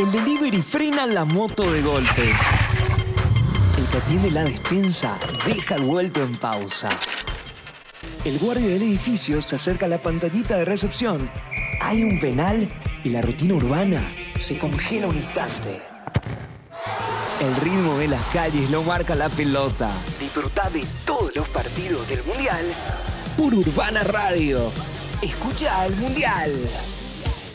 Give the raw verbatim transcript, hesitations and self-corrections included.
El delivery frena la moto de golpe. El que atiende la despensa deja el vuelto en pausa. El guardia del edificio se acerca a la pantallita de recepción. Hay un penal y la rutina urbana se congela un instante. El ritmo de las calles lo marca la pelota. Disfrutá de todos los partidos del Mundial por Urbana Radio. Escucha al Mundial.